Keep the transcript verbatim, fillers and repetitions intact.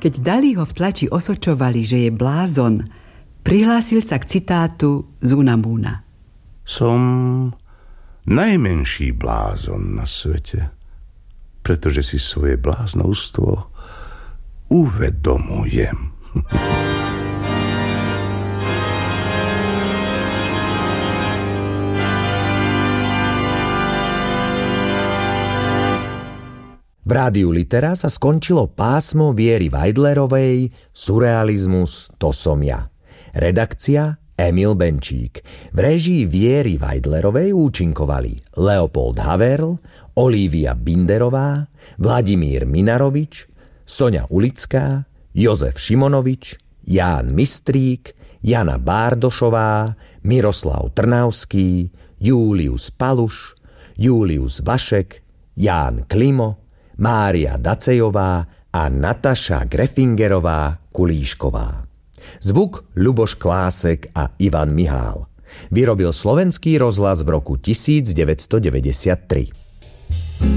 Keď Dalího v tlači osočovali, že je blázon, prihlásil sa k citátu z Unamúna. Som najmenší blázon na svete, pretože si svoje bláznovstvo uvedomujem. V rádiu Litera sa skončilo pásmo Viery Vajdlerovej Surrealizmus, to som ja. Redakcia Emil Benčík. V réžii Viery Vajdlerovej účinkovali Leopold Haverl, Olivia Binderová, Vladimír Minarovič, Soňa Ulická, Jozef Šimonovič, Ján Mistrík, Jana Bárdošová, Miroslav Trnavský, Július Paluš, Július Vašek, Ján Klimo, Mária Dacejová a Nataša Grefingerová Kulíšková. Zvuk Ľuboš Klásek a Ivan Mihál. Vyrobil Slovenský rozhlas v roku devätnásťstodeväťdesiattri.